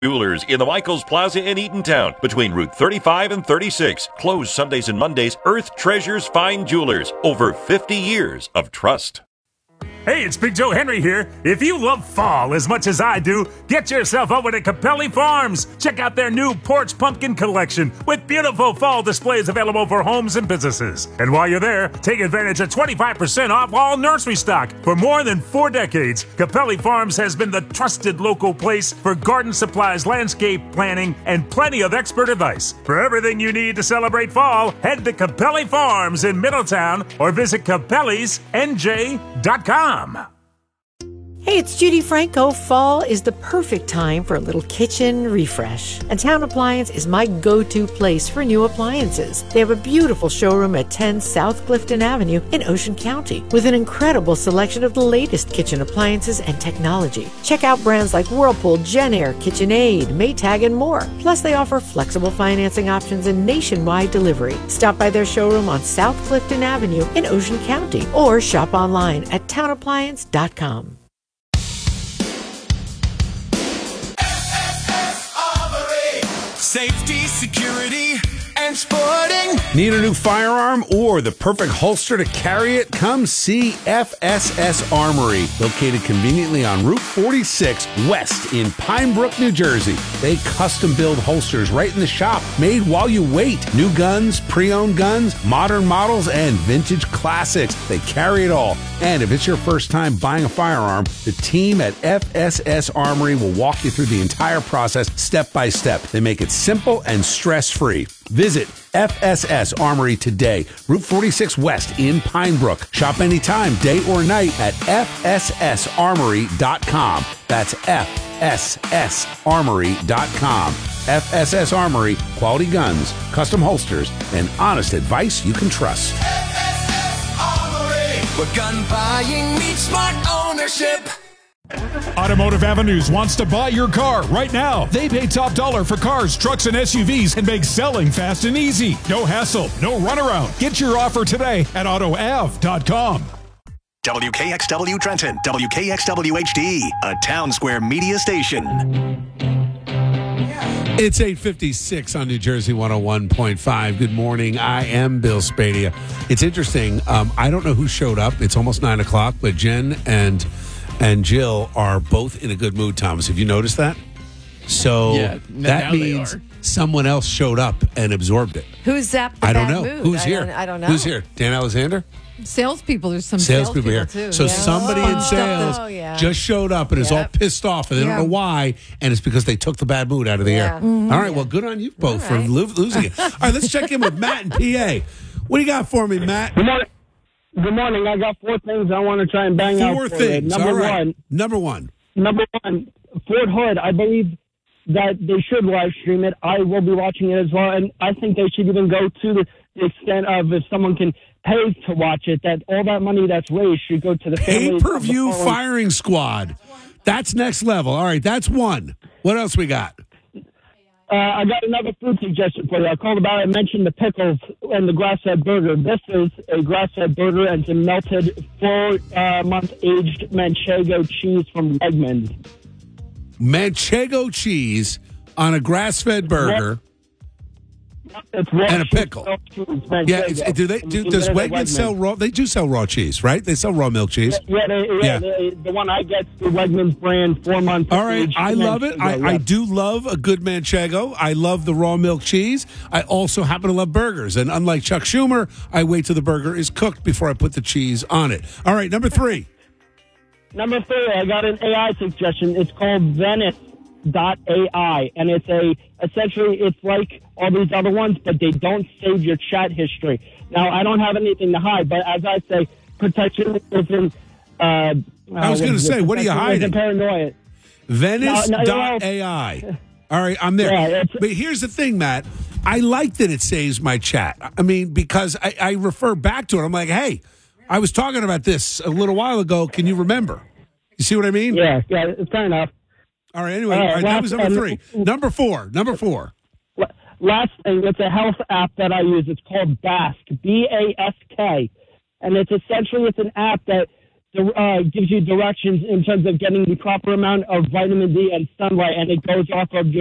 Jewelers in the Michaels Plaza in Eatontown between Route 35 and 36. Closed Sundays and Mondays. Earth Treasures Fine Jewelers. Over 50 years of trust. Hey, it's Big Joe Henry here. If you love fall as much as I do, get yourself over to Capelli Farms. Check out their new porch pumpkin collection with beautiful fall displays available for homes and businesses. And while you're there, take advantage of 25% off all nursery stock. For more than 4 decades, Capelli Farms has been the trusted local place for garden supplies, landscape planning, and plenty of expert advice. For everything you need to celebrate fall, head to Capelli Farms in Middletown or visit capellisnj.com. Hey, it's Judy Franco. Fall is the perfect time for a little kitchen refresh. And Town Appliance is my go-to place for new appliances. They have a beautiful showroom at 10 South Clifton Avenue in Ocean County with an incredible selection of the latest kitchen appliances and technology. Check out brands like Whirlpool, JennAir, KitchenAid, Maytag, and more. Plus, they offer flexible financing options and nationwide delivery. Stop by their showroom on South Clifton Avenue in Ocean County or shop online at townappliance.com. Safety, security, and sporting. Need a new firearm or the perfect holster to carry it? Come see FSS Armory, located conveniently on Route 46 West in Pine Brook, New Jersey. They custom build holsters right in the shop, made while you wait. New guns, pre-owned guns, modern models, and vintage classics. They carry it all. And if it's your first time buying a firearm, the team at FSS Armory will walk you through the entire process step by step. They make it simple and stress-free. Visit FSS Armory today, Route 46 West in Pine Brook. Shop anytime, day or night at FSSArmory.com. That's FSSArmory.com. FSS Armory, quality guns, custom holsters, and honest advice you can trust. Where gun buying meets smart ownership. Automotive Avenues wants to buy your car right now. They pay top dollar for cars, trucks, and SUVs and make selling fast and easy. No hassle, no runaround. Get your offer today at AutoAv.com. WKXW Trenton, WKXW HD, a Town Square media station. It's 8:56 on New Jersey 101.5. Good morning. I am Bill Spadia. It's interesting. I don't know who showed up. It's almost 9 o'clock, but Jen and Jill are both in a good mood, Thomas. Have you noticed that? So that means someone else showed up and absorbed it. Who's zapped the I don't bad know. mood? Who's here? I don't know. Who's here? Dan Alexander? Salespeople. There's some Salespeople here. too. So somebody in sales just showed up and is all pissed off, and they don't know why, and it's because they took the bad mood out of the air. Mm-hmm. All right, well, good on you both for losing it. All right, let's check in with Matt and PA. What do you got for me, Matt? Good morning. I got 4 things I want to try and bang out. 4 things. Number all right. one. Number one, Fort Hood. I believe that they should live stream it. I will be watching it as well, and I think they should even go to the extent of if someone can pay to watch it, that all that money that's raised should go to the families. Pay-per-view firing squad. That's next level. All right, that's one. What else we got? I got another food suggestion for you. I called about it. I mentioned the pickles and the grass-fed burger. This is a grass-fed burger and some melted 4-month-aged Manchego cheese from Wegmans. Manchego cheese on a grass-fed burger. And a pickle. Yeah, does Wegmans sell raw? They do sell raw cheese, right? They sell raw milk cheese. The one I get, the Wegmans brand, 4 months. All right, I love it. I do love a good Manchego. I love the raw milk cheese. I also happen to love burgers, and unlike Chuck Schumer, I wait till the burger is cooked before I put the cheese on it. All right, number 3. Number 3, I got an AI suggestion. It's called Venice.ai, and essentially it's like all these other ones, but they don't save your chat history. Now, I don't have anything to hide, but as I say, protection is in. I was going to say, what are you hiding? Paranoia. Venice.ai. All right, I'm there. Yeah, but here's the thing, Matt. I like that it saves my chat. I mean, because I refer back to it. I'm like, hey, I was talking about this a little while ago. Can you remember? You see what I mean? Yeah, it's fair enough. All right, anyway, that was number 3. Number four. Last thing, it's a health app that I use. It's called Bask, B-A-S-K. And it's an app that gives you directions in terms of getting the proper amount of vitamin D and sunlight, and it goes off of your